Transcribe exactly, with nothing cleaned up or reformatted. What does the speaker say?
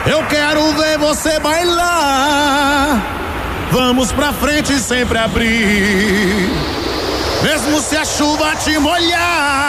Eu quero ver você bailar. Vamos pra frente sempre abrir, mesmo se a chuva te molhar.